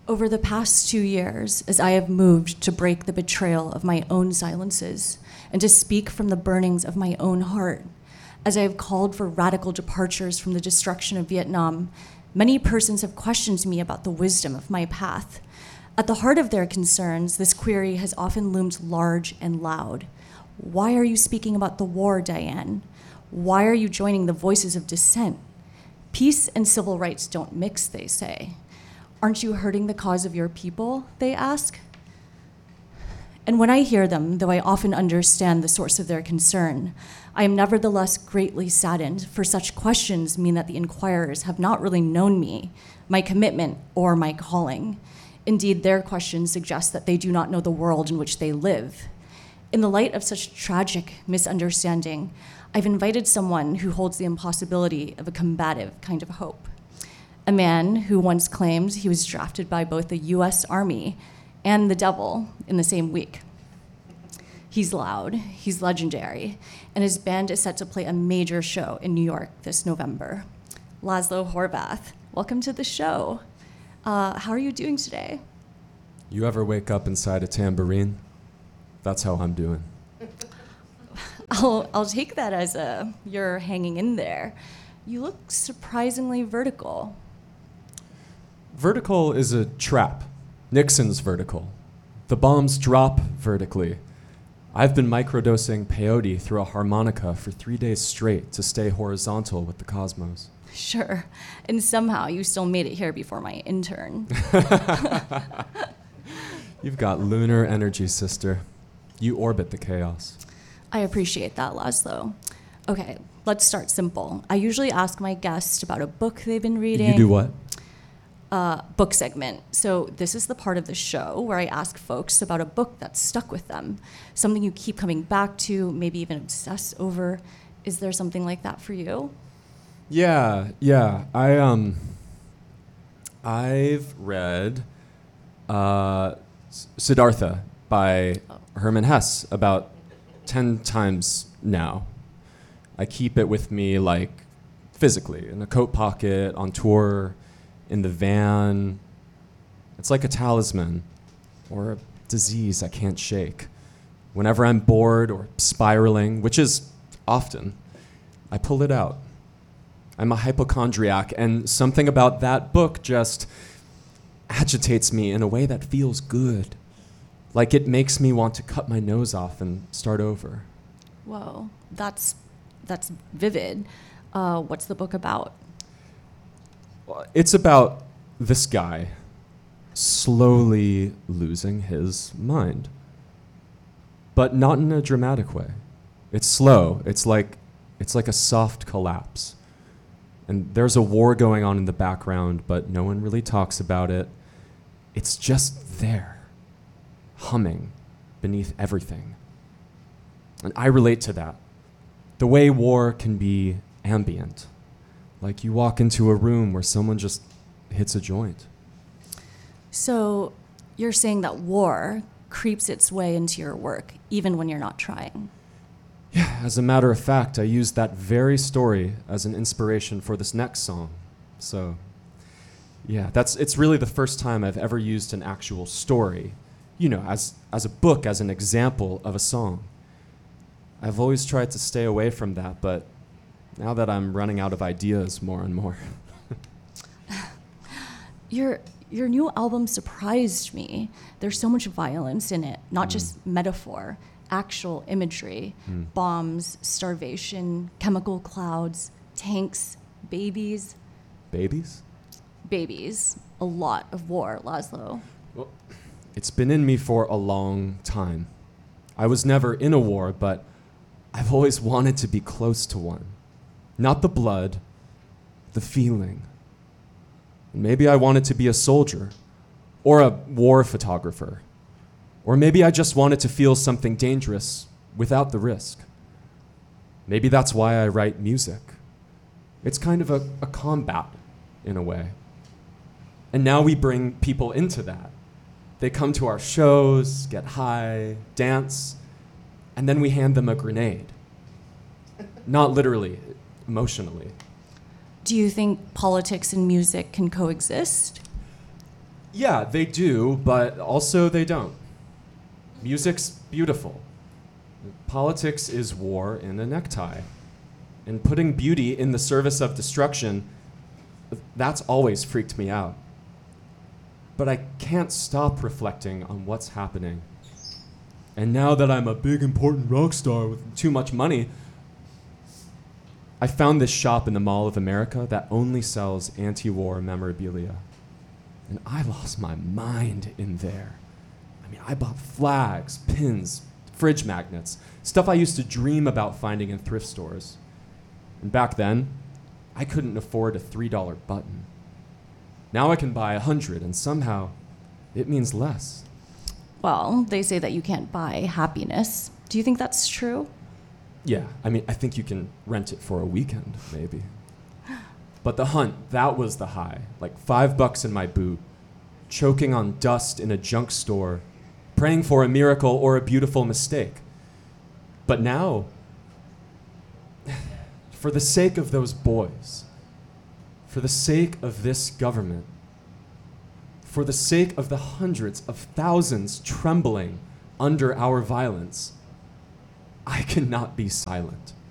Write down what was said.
Over the past 2 years, as I have moved to break the betrayal of my own silences and to speak from the burnings of my own heart, as I have called for radical departures from the destruction of Vietnam, many persons have questioned me about the wisdom of my path. At the heart of their concerns, this query has often loomed large and loud. Why are you speaking about the war, Diane? Why are you joining the voices of dissent? Peace and civil rights don't mix, they say. Aren't you hurting the cause of your people, they ask? And when I hear them, though I often understand the source of their concern, I am nevertheless greatly saddened, for such questions mean that the inquirers have not really known me, my commitment, or my calling. Indeed, their questions suggest that they do not know the world in which they live. In the light of such tragic misunderstanding, I've invited someone who holds the impossibility of a combative kind of hope. A man who once claimed he was drafted by both the US Army and the devil in the same week. He's loud, he's legendary, and his band is set to play a major show in New York this November. Laszlo Horvath, welcome to the show. How are you doing today? You ever wake up inside a tambourine? That's how I'm doing. I'll take that as you're hanging in there. You look surprisingly vertical. Vertical is a trap. Nixon's vertical. The bombs drop vertically. I've been microdosing peyote through a harmonica for 3 days straight to stay horizontal with the cosmos. Sure. And somehow you still made it here before my intern. You've got lunar energy, sister. You orbit the chaos. I appreciate that, Laszlo. Okay, let's start simple. I usually ask my guests about a book they've been reading. You do what? Book segment. So this is the part of the show where I ask folks about a book that's stuck with them, something you keep coming back to, maybe even obsess over. Is there something like that for you? Yeah. I've read Siddhartha by Hermann Hesse about 10 times now. I keep it with me, like, physically, in a coat pocket, on tour, in the van. It's like a talisman or a disease I can't shake. Whenever I'm bored or spiraling, which is often, I pull it out. I'm a hypochondriac, and something about that book just agitates me in a way that feels good. Like it makes me want to cut my nose off and start over. Whoa, that's vivid. What's the book about? It's about this guy slowly losing his mind, but not in a dramatic way. It's slow. It's like a soft collapse. And there's a war going on in the background, but no one really talks about it. It's just there, humming beneath everything. And I relate to that. The way war can be ambient. Like you walk into a room where someone just hits a joint. So you're saying that war creeps its way into your work, even when you're not trying. Yeah, as a matter of fact, I used that very story as an inspiration for this next song. So, yeah, it's really the first time I've ever used an actual story, as a book, as an example of a song. I've always tried to stay away from that, but now that I'm running out of ideas more and more. Your new album surprised me. There's so much violence in it, not just metaphor, actual imagery, bombs, starvation, chemical clouds, tanks, babies. Babies? Babies. A lot of war, Laszlo. Well, it's been in me for a long time. I was never in a war, but I've always wanted to be close to one. Not the blood, the feeling. Maybe I wanted to be a soldier or a war photographer. Or maybe I just wanted to feel something dangerous without the risk. Maybe that's why I write music. It's kind of a combat, in a way. And now we bring people into that. They come to our shows, get high, dance, and then we hand them a grenade. Not literally, emotionally. Do you think politics and music can coexist? Yeah, they do, but also they don't. Music's beautiful. Politics is war in a necktie. And putting beauty in the service of destruction, that's always freaked me out. But I can't stop reflecting on what's happening. And now that I'm a big, important rock star with too much money, I found this shop in the Mall of America that only sells anti-war memorabilia. And I lost my mind in there. I mean, I bought flags, pins, fridge magnets, stuff I used to dream about finding in thrift stores. And back then, I couldn't afford a $3 button. Now I can buy 100, and somehow it means less. Well, they say that you can't buy happiness. Do you think that's true? Yeah, I mean, I think you can rent it for a weekend, maybe. But the hunt, that was the high. Like $5 in my boot, choking on dust in a junk store, praying for a miracle or a beautiful mistake. But now, for the sake of those boys, for the sake of this government, for the sake of the hundreds of thousands trembling under our violence, I cannot be silent.